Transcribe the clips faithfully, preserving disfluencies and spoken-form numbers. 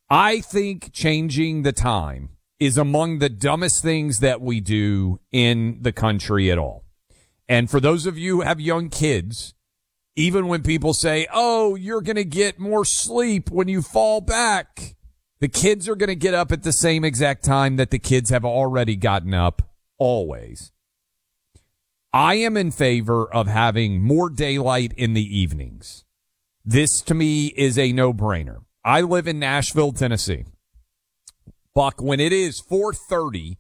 I think changing the time is among the dumbest things that we do in the country at all. And for those of you who have young kids, even when people say, oh, you're going to get more sleep when you fall back, the kids are going to get up at the same exact time that the kids have already gotten up, always. I am in favor of having more daylight in the evenings. This, to me, is a no-brainer. I live in Nashville, Tennessee. Buck, when it is four thirty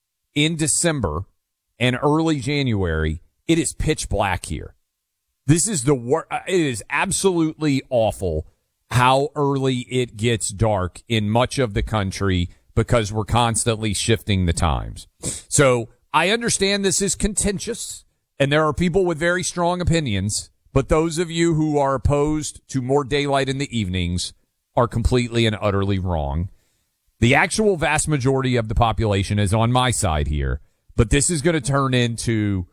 in December and early January, it is pitch black here. This is the wor- It is absolutely awful how early it gets dark in much of the country because we're constantly shifting the times. So I understand this is contentious, and there are people with very strong opinions, but those of you who are opposed to more daylight in the evenings are completely and utterly wrong. The actual vast majority of the population is on my side here, but this is going to turn into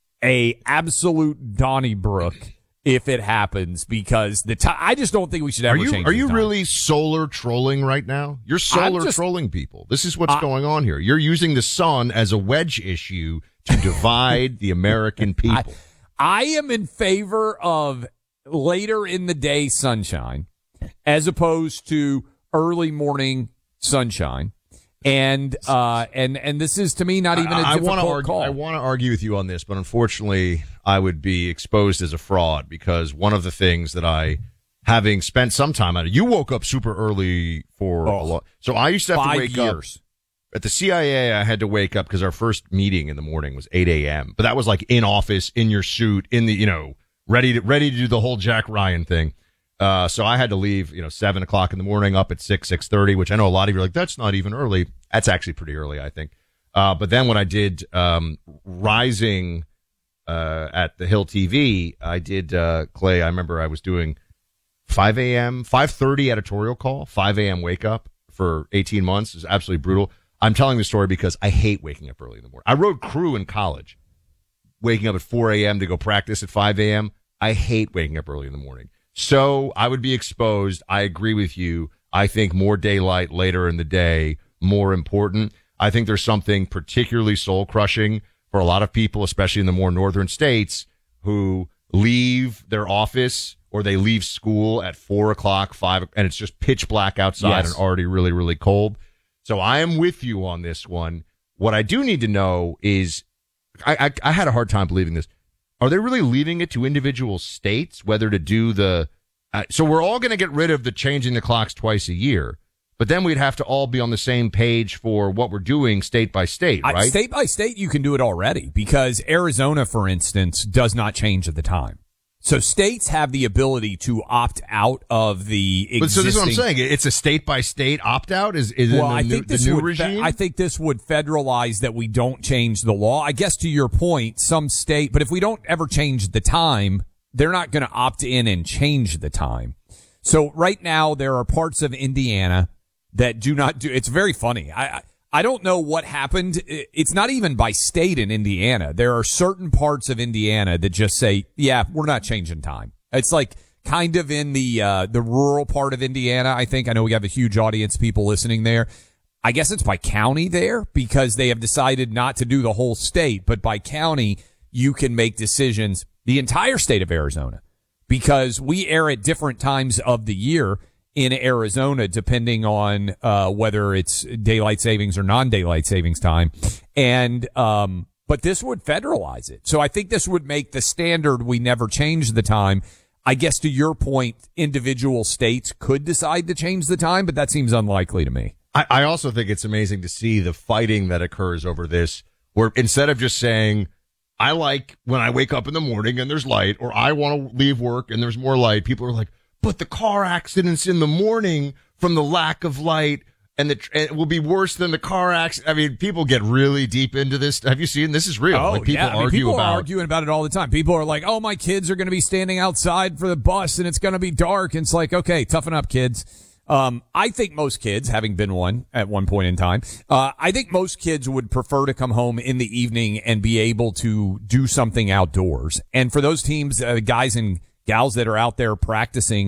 a absolute Donnybrook if it happens, because the time, I just don't think we should ever are you, change Are you the time. really solar trolling right now? You're solar just, trolling people. This is what's I, going on here. You're using the sun as a wedge issue to divide the American people. I, I am in favor of later in the day sunshine as opposed to early morning sunshine. And, uh, and, and this is to me not even a I, difficult I wanna argue, call. I want to argue with you on this, but unfortunately I would be exposed as a fraud because one of the things that I, having spent some time on it, you woke up super early for oh, a lot. So I used to have to wake years. up. At the C I A, I had to wake up because our first meeting in the morning was eight a.m. But that was like in office, in your suit, in the, you know, ready to, ready to do the whole Jack Ryan thing. Uh, so I had to leave, you know, seven o'clock in the morning, up at six, six thirty, which I know a lot of you are like, that's not even early. That's actually pretty early, I think. Uh, but then when I did, um, Rising, uh, at the Hill T V, I did, uh, Clay, I remember I was doing five a.m., five thirty editorial call, five a.m. wake up for eighteen months. It was absolutely brutal. I'm telling the story because I hate waking up early in the morning. I rode crew in college, waking up at four a.m. to go practice at five a.m. I hate waking up early in the morning. So I would be exposed. I agree with you. I think more daylight later in the day, more important. I think there's something particularly soul crushing for a lot of people, especially in the more northern states, who leave their office or they leave school at four o'clock, five, and it's just pitch black outside yes. and already really, really cold. So I am with you on this one. What I do need to know is, I, I, I had a hard time believing this. Are they really leaving it to individual states whether to do the uh, – so we're all going to get rid of the changing the clocks twice a year, but then we'd have to all be on the same page for what we're doing state by state, right? I, state by state, you can do it already because Arizona, for instance, does not change at the time. So states have the ability to opt out of the existing. But so this is what I'm saying. It's a state by state opt out. Is is well, it the, I new, think the this new would regime? Fe- I think this would federalize that we don't change the law. I guess to your point, some state, but if we don't ever change the time, they're not going to opt in and change the time. So right now there are parts of Indiana that do not do. It's very funny. I. I I don't know what happened. It's not even by state in Indiana. There are certain parts of Indiana that just say, yeah, we're not changing time. It's like kind of in the uh, the rural part of Indiana, I think. I know we have a huge audience, people listening there. I guess it's by county there because they have decided not to do the whole state. But by county, you can make decisions, the entire state of Arizona, because we air at different times of the year in Arizona, depending on uh whether it's daylight savings or non-daylight savings time. And um but this would federalize it. So I think this would make the standard we never change the time. I guess to your point, individual states could decide to change the time, but that seems unlikely to me. I, I also think it's amazing to see the fighting that occurs over this, where instead of just saying, I like when I wake up in the morning and there's light, or I want to leave work and there's more light, people are like, but the car accidents in the morning from the lack of light and the it will be worse than the car accident. I mean, people get really deep into this. Have you seen this? Is real. Oh, like people yeah. I mean, argue people about are arguing about it all the time. People are like, "Oh, my kids are going to be standing outside for the bus, and it's going to be dark." And it's like, okay, toughen up, kids. Um, I think most kids, having been one at one point in time, uh, I think most kids would prefer to come home in the evening and be able to do something outdoors. And for those teams, uh, guys and gals that are out there practicing,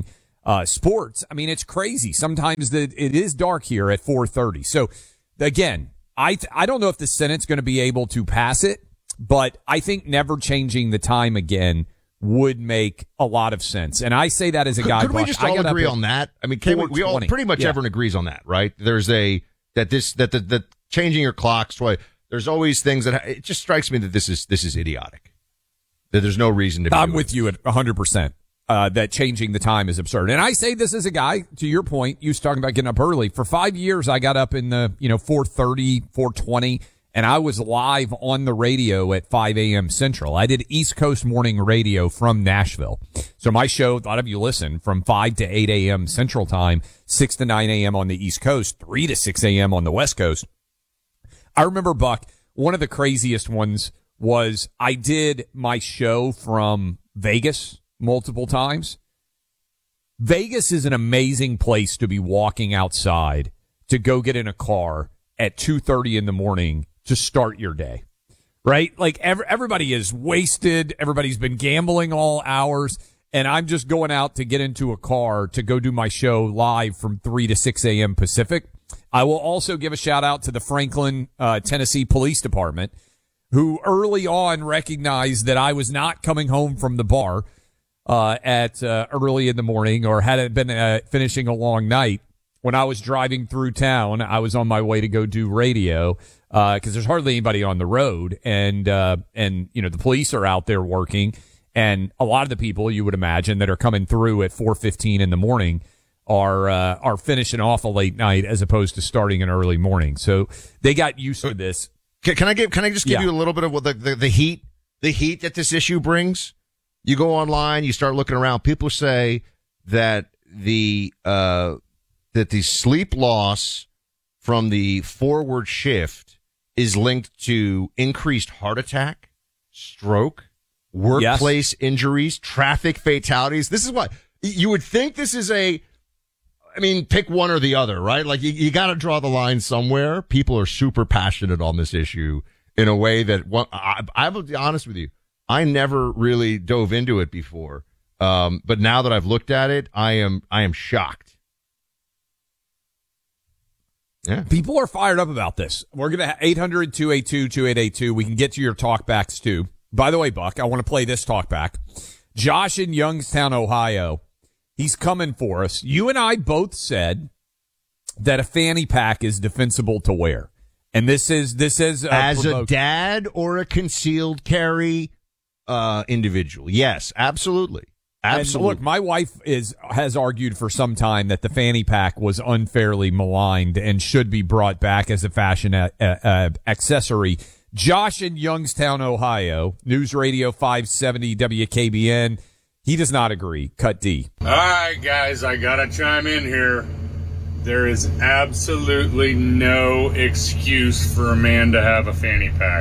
uh, sports. I mean, it's crazy. Sometimes the, it is dark here at four thirty. So again, I, th- I don't know if the Senate's going to be able to pass it, but I think never changing the time again would make a lot of sense. And I say that as a could, guy. Could we just all agree on that? I mean, can we, we all pretty much yeah. everyone agrees on that, right? There's a, that this, that the, the changing your clocks twice, there's always things that, it just strikes me that this is, this is idiotic. That there's no reason to be I'm doing with this. you at one hundred percent. Uh, that changing the time is absurd. And I say this as a guy, to your point, you was talking about getting up early. For five years, I got up in the, you know, four thirty, four twenty, and I was live on the radio at five a.m. Central. I did East Coast morning radio from Nashville. So my show, a lot of you listen, from five to eight a.m. Central time, six to nine a.m. on the East Coast, three to six a.m. on the West Coast. I remember, Buck, one of the craziest ones was I did my show from Vegas multiple times. Vegas is an amazing place to be walking outside to go get in a car at two thirty in the morning to start your day, right? Like every, everybody is wasted. Everybody's been gambling all hours. And I'm just going out to get into a car to go do my show live from three to six a.m. Pacific. I will also give a shout out to the Franklin, uh, Tennessee Police Department, who early on recognized that I was not coming home from the bar uh, at uh, early in the morning or hadn't been uh, finishing a long night. When I was driving through town, I was on my way to go do radio because uh, there's hardly anybody on the road, and uh, and you know the police are out there working, and a lot of the people you would imagine that are coming through at four fifteen in the morning are uh, are finishing off a late night as opposed to starting an early morning. So they got used to this. Can, can I give? Can I just give Yeah. you a little bit of what the, the the heat, the heat that this issue brings? You go online, you start looking around. People say that the uh, that the sleep loss from the forward shift is linked to increased heart attack, stroke, workplace yes. injuries, traffic fatalities. This is what you would think. This is a. I mean, pick one or the other, right? Like you, you got to draw the line somewhere. People are super passionate on this issue in a way that well, I, I will be honest with you. I never really dove into it before. Um, but now that I've looked at it, I am, I am shocked. Yeah. People are fired up about this. We're going to have eight hundred, two eight two, two eight eight two. We can get to your talkbacks too. By the way, Buck, I want to play this talkback. Josh in Youngstown, Ohio. He's coming for us. You and I both said that a fanny pack is defensible to wear. And this is, this is, uh, as promote- a dad or a concealed carry, uh, individual. Yes, absolutely. Absolutely. And look, my wife is, has argued for some time that the fanny pack was unfairly maligned and should be brought back as a fashion a- a- a- accessory. Josh in Youngstown, Ohio, News Radio five seventy W K B N. He does not agree. Cut D. All right, guys, I gotta chime in here. There is absolutely no excuse for a man to have a fanny pack,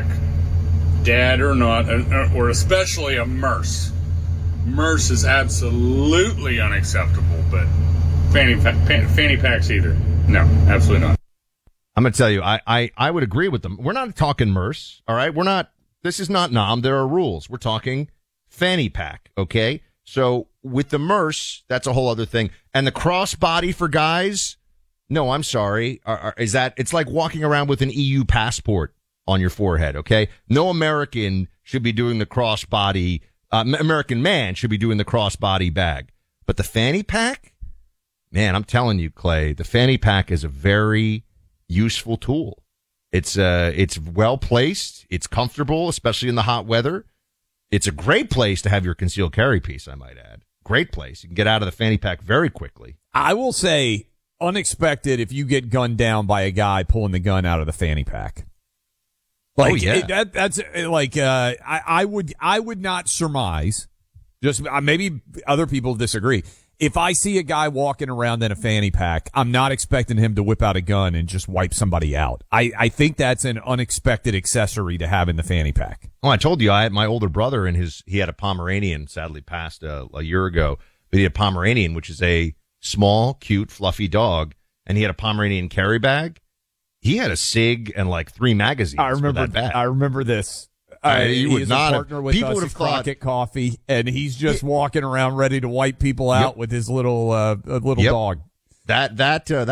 dad or not, or especially a M R S. M R S is absolutely unacceptable, but fanny pa- fanny packs either. No, absolutely not. I'm going to tell you, I, I, I would agree with them. We're not talking M R S, all right? We're not, this is not N O M. There are rules. We're talking fanny pack, okay? So with the M R S, that's a whole other thing. And the crossbody for guys, no, I'm sorry. Are, are, is that, it's like walking around with an E U passport on your forehead, okay? No American should be doing the crossbody, uh, American man should be doing the crossbody bag. But the fanny pack, man, I'm telling you, Clay, the fanny pack is a very useful tool. It's, uh, it's well placed. It's comfortable, especially in the hot weather. It's a great place to have your concealed carry piece, I might add. Great place. You can get out of the fanny pack very quickly. I will say, unexpected if you get gunned down by a guy pulling the gun out of the fanny pack. Like, oh, yeah. It, that, that's like, uh, I, I would, I would not surmise, just uh, maybe other people disagree. If I see a guy walking around in a fanny pack, I'm not expecting him to whip out a gun and just wipe somebody out. I, I think that's an unexpected accessory to have in the fanny pack. Oh, I told you, I had my older brother and his, he had a Pomeranian, sadly passed uh, a year ago, but he had a Pomeranian, which is a small, cute, fluffy dog, and he had a Pomeranian carry bag. He had a SIG and like three magazines. I remember for that bag. I remember this. Uh, you he would is not a have- partner with people us would at have thought- Crockett Coffee, and he's just walking around ready to wipe people out Yep. with his little uh, little Yep. dog. That that uh,